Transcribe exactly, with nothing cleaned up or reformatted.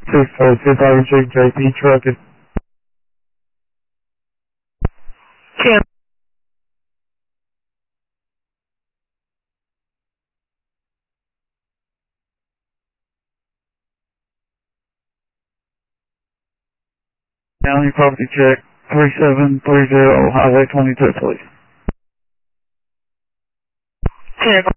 six four six Irish J P Trucking. ten. County property check three seven three zero Highway twenty-two, please. ten.